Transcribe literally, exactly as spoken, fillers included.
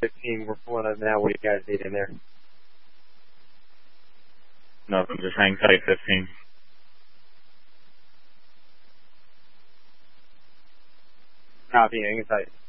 fifteen, we're pulling up now. What do you guys need in there? Nothing, just hang tight, fifteen. Copy, hang tight.